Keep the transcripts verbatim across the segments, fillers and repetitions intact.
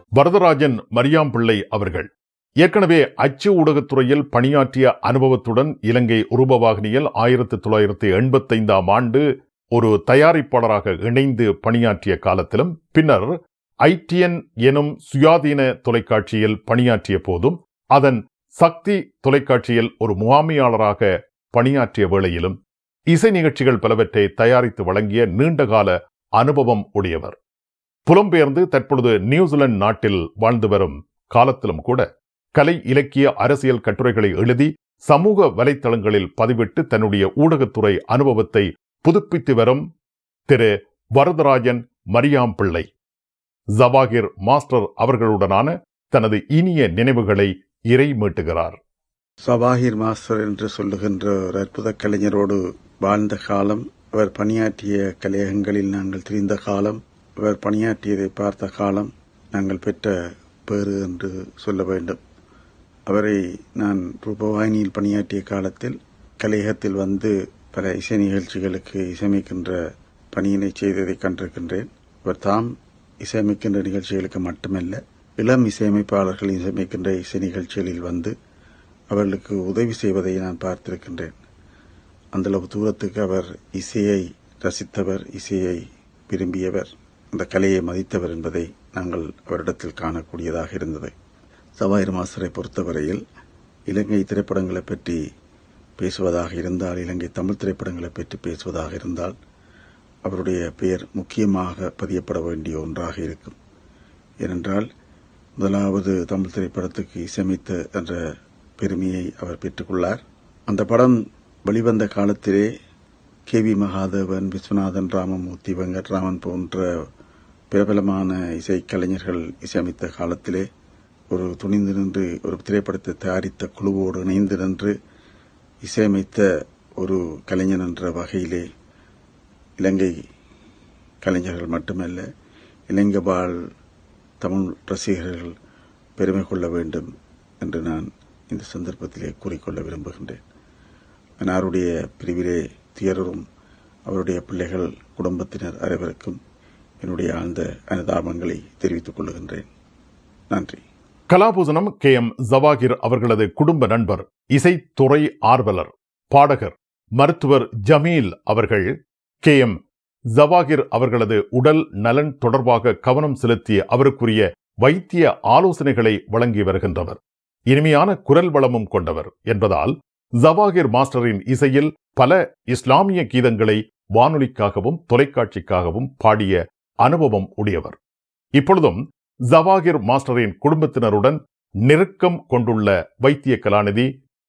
வரதராஜன் மரியாம்பிள்ளை அவர்கள் ஏற்கனவே அச்சு ஊடகத்துறையில் பணியாற்றிய அனுபவத்துடன் இலங்கை ரூபவாகினியில் ஆயிரத்தி தொள்ளாயிரத்தி எண்பத்தி ஐந்தாம் ஆண்டு ஒரு தயாரிப்பாளராக இணைந்து பணியாற்றிய காலத்திலும் பின்னர் ஐடிஎன் எனும் சுயாதீன தொலைக்காட்சியில் பணியாற்றிய போதும் அதன் சக்தி தொலைக்காட்சியில் ஒரு முகாமையாளராக பணியாற்றிய வேளையிலும் இசை நிகழ்ச்சிகள் பலவற்றை தயாரித்து வழங்கிய நீண்டகால அனுபவம் உடையவர். புலம்பெயர்ந்து தற்பொழுது நியூசிலாந்து நாட்டில் வாழ்ந்து வரும் காலத்திலும் கூட கலை, இலக்கிய, அரசியல் கட்டுரைகளை எழுதி சமூக வலைத்தளங்களில் பதிவிட்டு தன்னுடைய ஊடகத்துறை அனுபவத்தை புதுப்பித்து வரும் திரு வரதராஜன் மரியாம்பிள்ளை ஜவாகிர் மாஸ்டர் அவர்களுடனான தனது இனிய நினைவுகளை இறை மீட்டுகிறார். ஜவாகிர் மாஸ்டர் என்று சொல்லுகின்ற ஒரு அற்புத கலைஞரோடு வாழ்ந்த காலம், அவர் பணியாற்றிய கலையகங்களில் நாங்கள் திரிந்த காலம், அவர் பணியாற்றியதை பார்த்த காலம் நாங்கள் பெற்ற பேறு என்று சொல்ல வேண்டும். அவரை நான் ரூபவாகினியில் பணியாற்றிய காலத்தில் கலையகத்தில் வந்து பல இசை நிகழ்ச்சிகளுக்கு இசையமைக்கின்ற பணியினை செய்ததை கண்டிருக்கின்றேன். அவர் தாம் இசையமைக்கின்ற நிகழ்ச்சிகளுக்கு மட்டுமல்ல, இளம் இசையமைப்பாளர்கள் இசையமைக்கின்ற இசை நிகழ்ச்சிகளில் வந்து அவர்களுக்கு உதவி செய்வதை நான் பார்த்திருக்கின்றேன். அந்தளவு தூரத்துக்கு அவர் இசையை ரசித்தவர், இசையை விரும்பியவர், அந்த கலையை மதித்தவர் என்பதை நாங்கள் அவரிடத்தில் காணக்கூடியதாக இருந்தது. ஜவாகிர் மாஸ்டரை பொறுத்தவரையில் இலங்கை திரைப்படங்களை பற்றி பேசுவதாக இருந்தால், இலங்கை தமிழ் திரைப்படங்களை பற்றி பேசுவதாக இருந்தால் அவருடைய பெயர் முக்கியமாக பதியப்பட வேண்டிய ஒன்றாக இருக்கும். ஏனென்றால் முதலாவது தமிழ் திரைப்படத்துக்கு இசையமைத்த என்ற பெருமையை அவர் பெற்றுக்கொள்ளார். அந்த படம் வெளிவந்த காலத்திலே கே வி மகாதேவன், விஸ்வநாதன், ராமமூர்த்தி, வெங்கட்ராமன் போன்ற பிரபலமான இசைக்கலைஞர்கள் இசையமைத்த காலத்திலே ஒரு துணிந்து நின்று ஒரு திரைப்படத்தை தயாரித்த குழுவோடு இணைந்து நின்று இசையமைத்த ஒரு கலைஞன் என்ற வகையிலே இலங்கை கலைஞர்கள் மட்டுமல்ல, இலங்கை வாழ் தமிழ் ரசிகர்கள் பெருமை கொள்ள வேண்டும் என்று நான் இந்த சந்தர்ப்பத்திலே கூறிக்கொள்ள விரும்புகின்றேன். அன்னாருடைய பிரிவிலே துயரும் அவருடைய பிள்ளைகள், குடும்பத்தினர் அனைவருக்கும் என்னுடைய ஆழ்ந்த அனுதாபங்களை தெரிவித்துக் கொள்கின்றேன். நன்றி. கலாபூசணம் கே எம் ஜவாகிர் அவர்களது குடும்ப நண்பர், இசைத்துறை ஆர்வலர், பாடகர், மருத்துவர் ஜமீல் அவர்கள் கே எம் ஜவாகிர் அவர்களது உடல் நலன் தொடர்பாக கவனம் செலுத்திய அவருக்குரிய வைத்திய ஆலோசனைகளை வழங்கி வருகின்றவர். இனிமையான குரல் வளமும் கொண்டவர் என்பதால் ஜவாகிர் மாஸ்டரின் இசையில் பல இஸ்லாமிய கீதங்களை வானொலிக்காகவும் தொலைக்காட்சிக்காகவும் பாடிய அனுபவம் உடையவர். இப்பொழுதும் ஜவாகிர் மாஸ்டரின் குடும்பத்தினருடன் நெருக்கம் கொண்டுள்ள வைத்திய கலாநிதி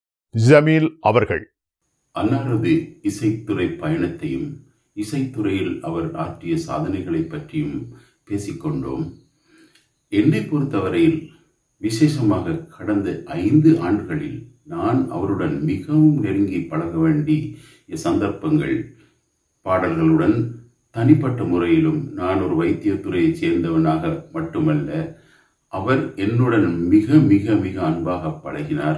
ஜமீல் அவர்கள் அன்னாரது இசைத்துறை பயணத்தையும் இசைத்துறையில் அவர் ஆற்றிய சாதனைகளை பற்றியும் பேசிக்கொண்டோம். என்னை பொறுத்தவரையில் விசேஷமாக கடந்த ஐந்து ஆண்டுகளில் நான் அவருடன் மிகவும் நெருங்கி பழக வேண்டிய சந்தர்ப்பங்கள், பாடல்களுடன் தனிப்பட்ட முறையிலும் நான் ஒரு வைத்தியத்துறையைச் சேர்ந்தவனாக மட்டுமல்ல, அவர் என்னுடன் மிக மிக மிக அன்பாக பழகினார்.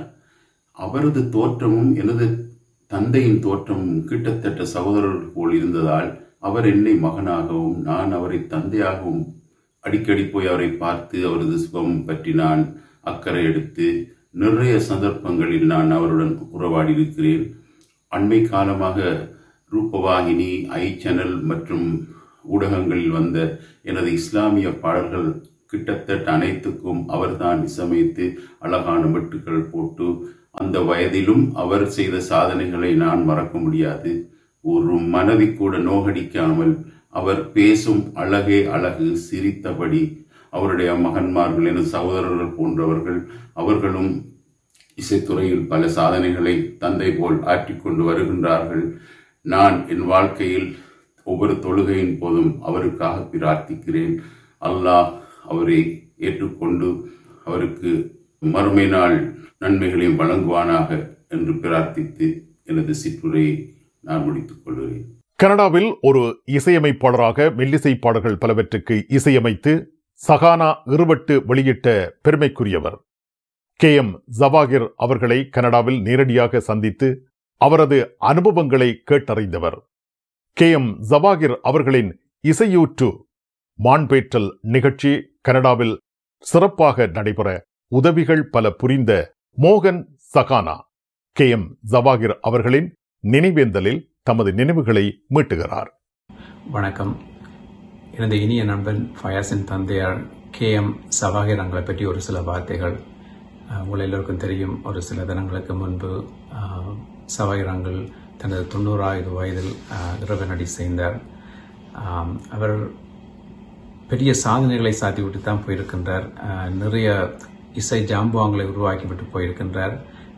அவரது தோற்றமும் எனது தந்தையின் தோற்றமும் கிட்டத்தட்ட சகோதரர்கள் போல் இருந்ததால் அவர் என்னை மகனாகவும் நான் அவரை தந்தையாகவும் அடிக்கடி போய் அவரை பார்த்து அவரது சுகம் பற்றி நான் அக்கறை எடுத்து நிறைய சந்தர்ப்பங்களில் நான் அவருடன் உறவாடி இருக்கிறேன். அண்மை காலமாக ரூபவாகினி, ஐ சேனல் மற்றும் ஊடகங்களில் வந்த எனது இஸ்லாமிய பாடல்கள் கிட்டத்தட்ட அனைத்துக்கும் அவர்தான் இசையமைத்து அழகான மெட்டுக்கள் போட்டு, அந்த வயதிலும் அவர் செய்த சாதனைகளை நான் மறக்க முடியாது. ஒரு மனதை கூட நோகடிக்காமல் அவர் பேசும் அழகே அழகு, சிரித்தபடி அவருடைய மகன்மார்கள், எனது சகோதரர்கள் போன்றவர்கள் அவர்களும் இசைத்துறையில் பல சாதனைகளை தந்தை போல் ஆற்றிக்கொண்டு வருகின்றார்கள். நான் என் வாழ்க்கையில் ஒவ்வொரு தொழுகையின் போதும் அவருக்காக பிரார்த்திக்கிறேன். அல்லாஹ் அவரை ஏற்றுக்கொண்டு அவருக்கு மறுமை நாள் நன்மைகளையும் வழங்குவானாக என்று பிரார்த்தித்து எனது சிற்றுரையை நான் முடித்துக் கொள்கிறேன். கனடாவில் ஒரு இசையமைப்பாளராக மெல்லிசை பாடல்கள் பலவற்றுக்கு இசையமைத்து சகானா இருவட்டு வெளியிட்ட பெருமைக்குரியவர். கே எம் ஜவாகிர் அவர்களை கனடாவில் நேரடியாக சந்தித்து அவரது அனுபவங்களை கேட்டறிந்தவர். கே எம் ஜவாகிர் அவர்களின் இசையூற்று மான்பேற்றல் நிகழ்ச்சி கனடாவில் சிறப்பாக நடைபெற உதவிகள் பல புரிந்த மோகன் சகானா கே எம் ஜவாகிர் அவர்களின் நினைவேந்தலில் தமது நினைவுகளை மீட்டுகிறார். வணக்கம். எனது இனிய நண்பன் ஃபயாஸின் தந்தையார் கே எம் ஜவாகிர் அவங்களை பற்றி ஒரு சில வார்த்தைகள். உங்கள் எல்லோருக்கும் தெரியும், ஒரு சில தினங்களுக்கு முன்பு ஜவாகிர் அங்கிள் தனது தொண்ணூறாவது வயதில் இறைவனடி செய்தார். அவர் பெரிய சாதனைகளை சாத்திவிட்டு தான் போயிருக்கின்றார். நிறைய இசை ஜாம்புவாங்களை உருவாக்கிவிட்டு போயிருக்கின்றார்.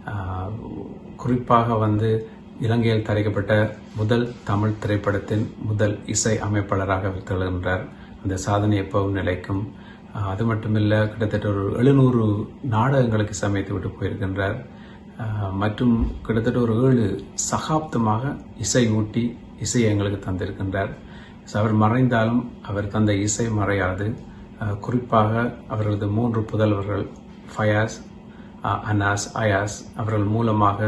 குறிப்பாக வந்து இலங்கையில் தயாரிக்கப்பட்ட முதல் தமிழ் திரைப்படத்தின் முதல் இசை அமைப்பாளராக திகழ்கின்றார். அந்த சாதனை எப்பவும் நிலைக்கும். அது மட்டுமில்லை, கிட்டத்தட்ட ஒரு எழுநூறு நாடகங்களுக்கு சமைத்து விட்டு போயிருக்கின்றார். மற்றும் கிட்டத்தட்ட ஒரு ஏழு சகாப்தமாக இசை ஊட்டி இசையை எங்களுக்கு தந்திருக்கின்றார். அவர் மறைந்தாலும் அவர் தந்த இசை மறையாது. குறிப்பாக அவர்களது மூன்று புதல்வர்கள் ஃபயாஸ், அனாஸ், அயாஸ் அவர்கள் மூலமாக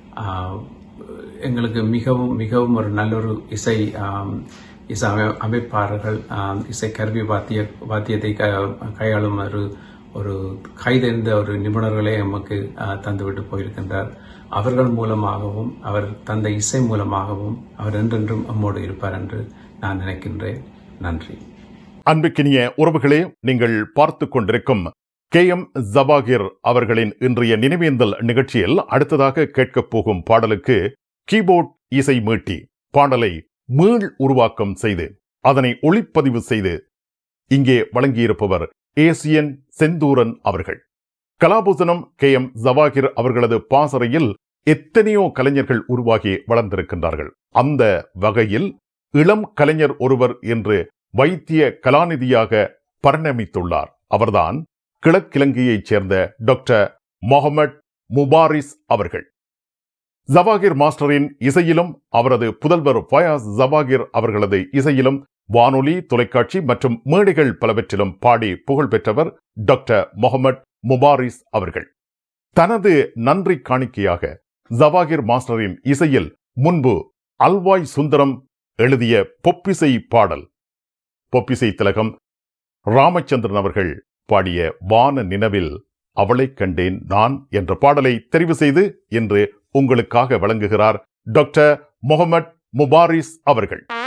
எங்களுக்கு மிகவும் மிகவும் ஒரு நல்லொரு இசை இசை அமை அமைப்பாளர்கள் இசை கருவி வாத்திய வாத்தியத்தை க கையாளும் ஒரு ஒரு கைதெறிந்த ஒரு நிபுணர்களே எமக்கு தந்துவிட்டு போயிருக்கின்றார். அவர்கள் மூலமாகவும் அவர் தந்த இசை மூலமாகவும் அவர் என்றென்றும் நம்மோடு இருப்பார் என்று நான் நினைக்கின்றேன். நன்றி. அன்புக்கினிய உறவுகளே, நீங்கள் பார்த்து கொண்டிருக்கும் கே எம் ஜவாகிர் அவர்களின் இன்றைய நினைவேந்தல் நிகழ்ச்சியில் அடுத்ததாக கேட்கப் போகும் பாடலுக்கு கீபோர்ட் இசை மீட்டி பாடலை மீள் உருவாக்கம் செய்து அதனை ஒளிப்பதிவு செய்து இங்கே வழங்கியிருப்பவர் ஏசியன் செந்தூரன் அவர்கள். கலாபூசணம் கே எம் ஜவாகிர் அவர்களது பாசறையில் எத்தனையோ கலைஞர்கள் உருவாகி வளர்ந்திருக்கின்றார்கள். அந்த வகையில் இளம் கலைஞர் ஒருவர் என்று வைத்திய கலாநிதியாக பரிணமித்துள்ளார். அவர்தான் கிழக்கிலங்கையைச் சேர்ந்த டாக்டர் முகமட் முபாரிஸ் அவர்கள். ஜவாகிர் மாஸ்டரின் இசையிலும் அவரது புதல்வர் ஃபயாஸ் ஜவாகிர் அவர்களது இசையிலும் வானொலி, தொலைக்காட்சி மற்றும் மேடைகள் பலவற்றிலும் பாடி புகழ் பெற்றவர் டாக்டர் முகமட் முபாரிஸ் அவர்கள். தனது நன்றி காணிக்கையாக ஜவாகிர் மாஸ்டரின் இசையில் முன்பு அல்வாய் சுந்தரம் எழுதிய பொப்பிசை பாடல், பொப்பிசை திலகம் ராமச்சந்திரன் அவர்கள் பாடிய வான நினவில் அவளை கண்டேன் நான் என்ற பாடலை தெரிவு செய்து இன்று உங்களுக்காக வழங்குகிறார் டாக்டர் முகமட் முபாரிஸ் அவர்கள்.